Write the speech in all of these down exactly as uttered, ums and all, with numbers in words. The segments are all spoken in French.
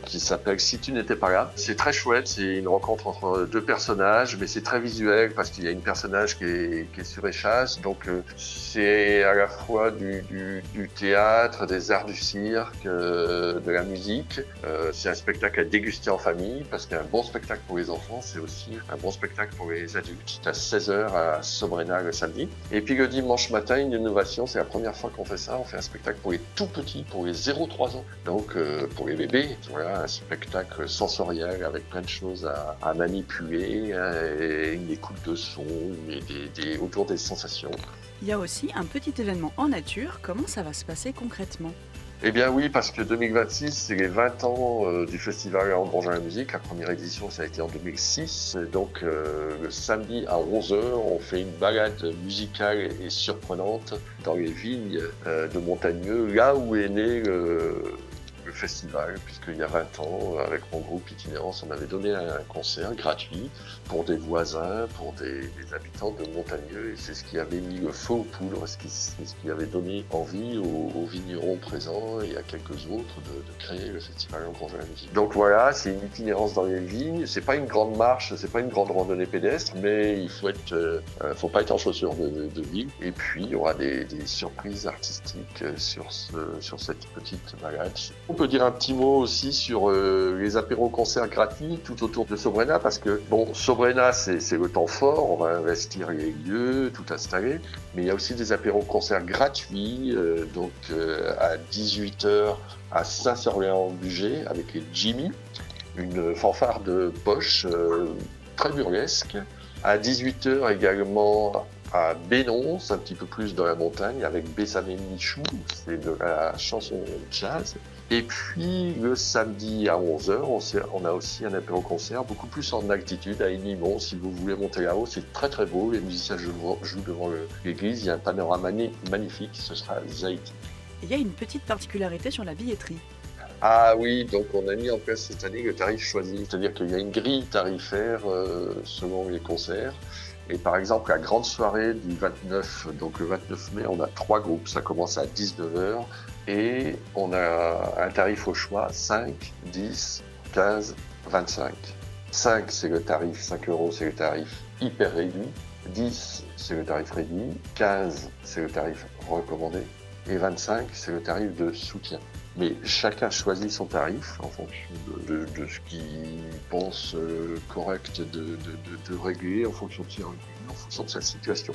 qui s'appelle Si tu n'étais pas là. C'est très chouette, c'est une rencontre entre deux personnages, mais c'est très visuel parce qu'il y a une personnage qui est, qui est sur échasse. Donc euh, c'est à la fois du, du, du théâtre, des arts du cirque, euh, de la musique. Euh, c'est un spectacle à déguster en famille parce qu'un bon spectacle pour les enfants, c'est aussi un bon spectacle pour les adultes. C'est à seize heures à Sobrena le samedi. Et puis le dimanche matin, une innovation, c'est la première fois qu'on fait ça. On fait un spectacle pour les tout petits, pour les zéro trois ans. Donc euh, pour les bébés, voilà, un spectacle sensoriel avec plein de choses à, à manipuler, hein, et une écoute de son, et des, des, autour des sensations. Il y a aussi un petit événement en nature. Comment ça va se passer concrètement ? Eh bien oui, parce que deux mille vingt-six, c'est les vingt ans euh, du festival Engrangent la musique. La première édition, ça a été en deux mille six. Donc euh, le samedi à onze heures, on fait une balade musicale et surprenante dans les vignes euh, de Montagneux, là où est né le, le festival, puisqu'il y a vingt ans, avec mon groupe Itinérance, on avait donné un concert gratuit pour des voisins, pour des, des habitants de Montagneux, et c'est ce qui avait mis le feu aux poudres, ce qui, c'est ce qui avait donné envie aux, aux vignerons présents et à quelques autres de, de créer le festival Engrangent la musique. Donc voilà, c'est une itinérance dans les vignes, c'est pas une grande marche, c'est pas une grande randonnée pédestre, mais il faut être, euh, faut pas être en chaussures de, de, de ville, et puis il y aura des, des surprises artistiques sur, ce, sur cette petite balade. On peut dire un petit mot aussi sur euh, les apéros-concerts gratuits tout autour de Sobrena, parce que bon, Sobrena, c'est, c'est le temps fort, on va investir les lieux, tout installer, mais il y a aussi des apéros-concerts gratuits, euh, donc euh, à dix-huit heures à Saint-Syrléen-en-Bugey avec les Jimmy, une fanfare de poche euh, très burlesque. À dix-huit heures également à Bénon, un petit peu plus dans la montagne, avec Bessamé Michou, c'est de la chanson jazz. Et puis le samedi à onze heures, on, on a aussi un apéro-concert beaucoup plus en altitude à Enimont. Si vous voulez monter là-haut, c'est très très beau. Les musiciens jouent, jouent devant le, l'église. Il y a un panorama magnifique. Ce sera Zaïti. Il y a une petite particularité sur la billetterie. Ah oui, donc on a mis en place cette année le tarif choisi. C'est-à-dire qu'il y a une grille tarifaire euh, selon les concerts. Et par exemple, la grande soirée du vingt-neuf, donc le vingt-neuf mai, on a trois groupes. Ça commence à dix-neuf heures et on a un tarif au choix, cinq, dix, quinze, vingt-cinq. cinq, c'est le tarif, cinq euros, c'est le tarif hyper réduit. dix, c'est le tarif réduit. quinze, c'est le tarif recommandé. Et vingt-cinq, c'est le tarif de soutien. Mais chacun choisit son tarif en fonction de, de, de ce qu'il pense euh, correct de, de, de, de régler, en fonction de ses revenus, en fonction de sa situation.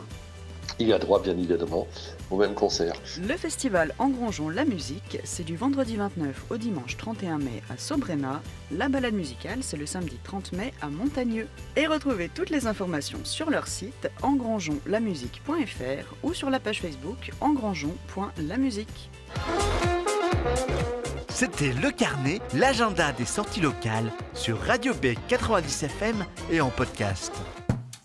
Il a droit, bien évidemment, au même concert. Le festival Engrangeons la musique, c'est du vendredi vingt-neuf au dimanche trente et un mai à Sobrena. La balade musicale, c'est le samedi trente mai à Montagneux. Et retrouvez toutes les informations sur leur site engrangeons la musique point f r ou sur la page Facebook engrangeons point la musique. C'était Le Carnet, l'agenda des sorties locales sur Radio B quatre-vingt-dix F M et en podcast.